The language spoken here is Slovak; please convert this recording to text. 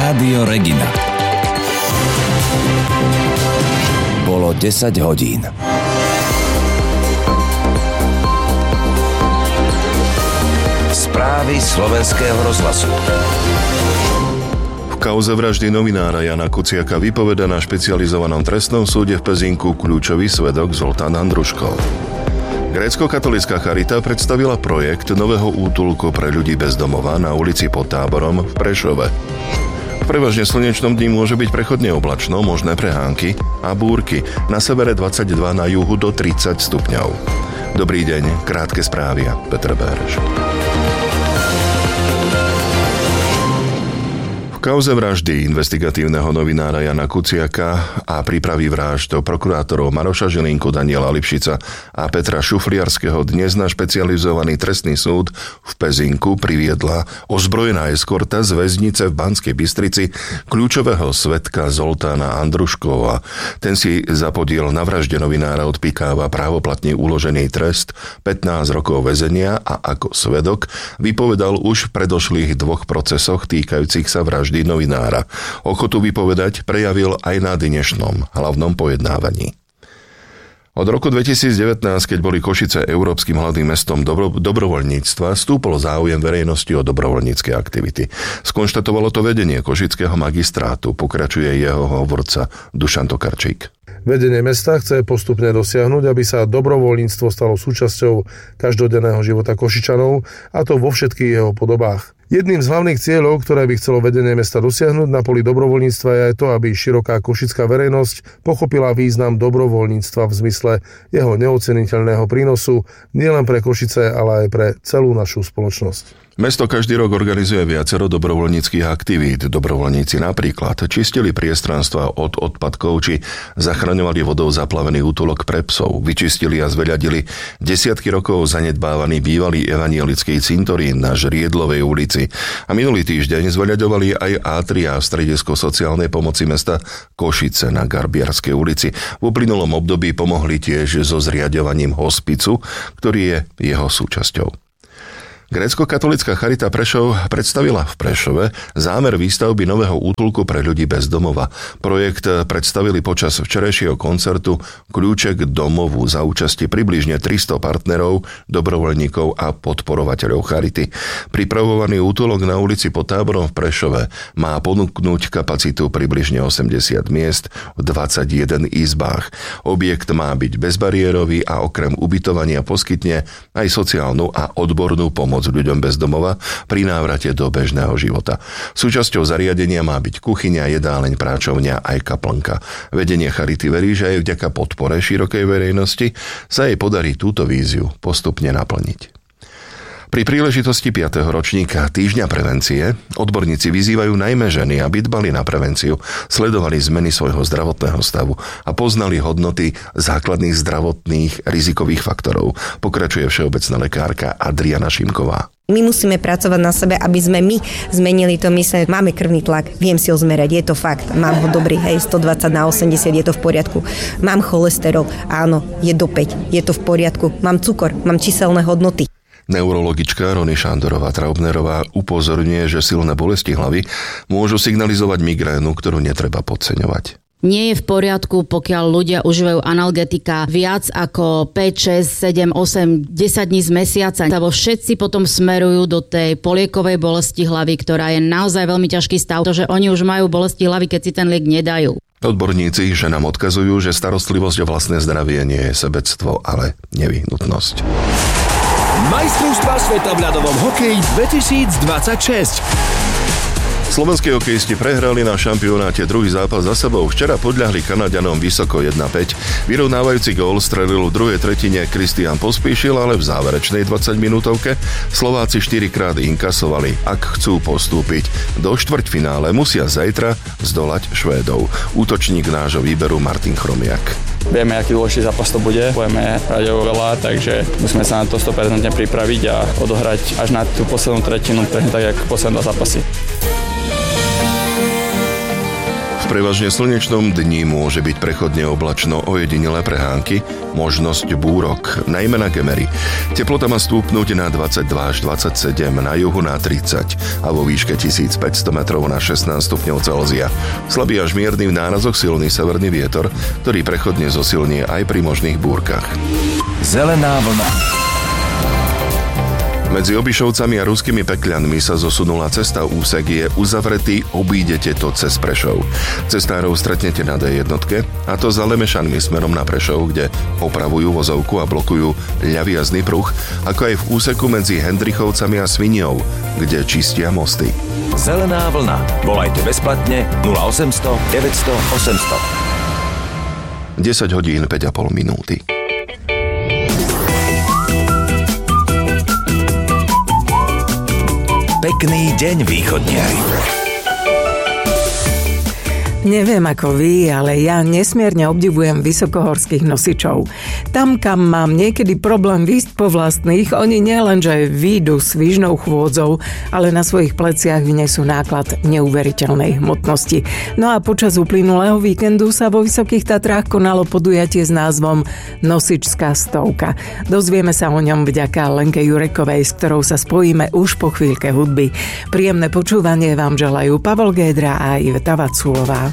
Rádio Regina. Bolo 10 hodín. Správy slovenského rozhlasu. V kauze vraždy novinára Jana Kuciaka vypovedá na špecializovanom trestnom súde v Pezinku kľúčový svedok Zoltán Andruško. Grécko-katolícka charita predstavila projekt nového útulku pre ľudí bez domova na ulici Pod Táborom v Prešove. V prevažne slnečnom dni môže byť prechodne oblačno, možné prehánky a búrky. Na severe 22, na juhu do 30 stupňov. Dobrý deň, krátke správy a Petr Béreš. V kauze vraždy investigatívneho novinára Jana Kuciaka a prípravy vražd prokurátorov Maroša Žilinku, Daniela Lipšica a Petra Šufliarského dnes na špecializovaný trestný súd v Pezinku priviedla ozbrojená eskorta z väznice v Banskej Bystrici kľúčového svedka Zoltána Andruškova. Ten si za podiel na vražde novinára odpikáva právoplatne uložený trest 15 rokov väzenia a ako svedok vypovedal už v predošlých 2 procesoch týkajúcich sa vraždy novinára. Ochotu vypovedať prejavil aj na dnešnom hlavnom pojednávaní. Od roku 2019, keď boli Košice európskym hlavným mestom dobrovoľníctva, stúpol záujem verejnosti o dobrovoľnícke aktivity. Skonštatovalo to vedenie košického magistrátu, pokračuje jeho hovorca Dušan Tokarčík. Vedenie mesta chce postupne dosiahnuť, aby sa dobrovoľníctvo stalo súčasťou každodenného života Košičanov, a to vo všetkých jeho podobách. Jedným z hlavných cieľov, ktoré by chcelo vedenie mesta dosiahnuť na poli dobrovoľníctva, je aj to, aby široká košická verejnosť pochopila význam dobrovoľníctva v zmysle jeho neoceniteľného prínosu nielen pre Košice, ale aj pre celú našu spoločnosť. Mesto každý rok organizuje viacero dobrovoľníckych aktivít. Dobrovoľníci napríklad čistili priestranstva od odpadkov či zachraňovali vodou zaplavený útulok pre psov, vyčistili a zveľadili desiatky rokov zanedbávaný bývalý evanielický cintorín na Žriedlovej ulici a minulý týždeň zveľaďovali aj Atria, stredisko sociálnej pomoci mesta Košice na Garbiarskej ulici. V uplynulom období pomohli tiež so zriaďovaním hospicu, ktorý je jeho súčasťou. Grécko-katolícka charita Prešov predstavila v Prešove zámer výstavby nového útulku pre ľudí bez domova. Projekt predstavili počas včerajšieho koncertu Kľúček domovu za účasti približne 300 partnerov, dobrovoľníkov a podporovateľov charity. Pripravovaný útulok na ulici Pod Táborom v Prešove má ponúknuť kapacitu približne 80 miest v 21 izbách. Objekt má byť bezbariérový a okrem ubytovania poskytne aj sociálnu a odbornú pomoc ľuďom bez domova pri návrate do bežného života. Súčasťou zariadenia má byť kuchyňa, jedáleň, práčovňa aj kaplnka. Vedenie charity verí, že aj vďaka podpore širokej verejnosti sa jej podarí túto víziu postupne naplniť. Pri príležitosti 5. ročníka Týždňa prevencie odborníci vyzývajú najmä ženy, aby dbali na prevenciu, sledovali zmeny svojho zdravotného stavu a poznali hodnoty základných zdravotných rizikových faktorov. Pokračuje všeobecná lekárka Adriana Šimková. My musíme pracovať na sebe, aby sme my zmenili to myslenie. Máme krvný tlak, viem si ho zmerať, je to fakt. Mám ho dobrý, 120/80, je to v poriadku. Mám cholesterol, áno, je do 5, je to v poriadku. Mám cukor, mám číselné hodnoty. Neurologička Rony Šandorová-Traubnerová upozorňuje, že silné bolesti hlavy môžu signalizovať migrénu, ktorú netreba podceňovať. Nie je v poriadku, pokiaľ ľudia užívajú analgetika viac ako 5, 6, 7, 8, 10 dní z mesiaca. Lebo všetci potom smerujú do tej poliekovej bolesti hlavy, ktorá je naozaj veľmi ťažký stav, pretože oni už majú bolesti hlavy, keď si ten liek nedajú. Odborníci ženám odkazujú, že starostlivosť o vlastné zdravie nie je sebectvo, ale nevyhnutnosť. Majstrovstvá sveta v ľadovom hokeji 2026. Slovenskí hokejisti prehrali na šampionáte druhý zápas za sebou. Včera podľahli Kanaďanom vysoko 1-5. Vyrovnávajúci gól strelil v druhej tretine Kristián Pospíšil, ale v záverečnej 20-minútovke Slováci 4-krát inkasovali. Ak chcú postúpiť do štvrťfinále, musia zajtra zdolať Švédov. Útočník nášho výberu Martin Chromiak. Vieme, aký dôležitý zápas to bude, budeme hrať veľa, takže musíme sa na to 100% pripraviť a odohrať až na tú poslednú tretinu, presne tak, ako posledné 2 zápasy. V prevažne slnečnom dni môže byť prechodne oblačno, ojedinelé prehánky, možnosť búrok, najmä na Gemery. Teplota má stúpnuť na 22 až 27, na juhu na 30 a vo výške 1500 metrov na 16 stupňov Celzia. Slabý až mierny v nárazoch silný severný vietor, ktorý prechodne zosilnie aj pri možných búrkach. Zelená vlna. Medzi Obišovcami a Ruskými Pekľanmi sa zosunula cesta, úsek je uzavretý, obídete to cez Prešov. Cestárov stretnete na D1, a to za Lemešanmi smerom na Prešov, kde opravujú vozovku a blokujú ľavý jazdný pruh, ako aj v úseku medzi Hendrichovcami a Sviniou, kde čistia mosty. Zelená vlna. Volajte bezplatne 0800 900 800. 10 hodín 5,5 minúty. Pekný deň, východniari. Neviem ako vy, ale ja nesmierne obdivujem vysokohorských nosičov. Tam, kam mám niekedy problém výjsť po vlastných, oni nielenže výjdu s výžnou chôdzou, ale na svojich pleciach vynesú náklad neuveriteľnej hmotnosti. No a počas uplynulého víkendu sa vo Vysokých Tatrách konalo podujatie s názvom Nosičská stovka. Dozvieme sa o ňom vďaka Lenke Jurekovej, s ktorou sa spojíme už po chvíľke hudby. Príjemné počúvanie vám želajú Pavol Gédra a Iveta Vaculová.